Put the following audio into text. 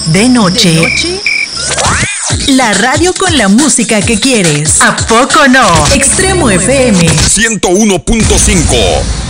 De noche. La radio con la música que quieres. ¿A poco no? Extremo FM 101.5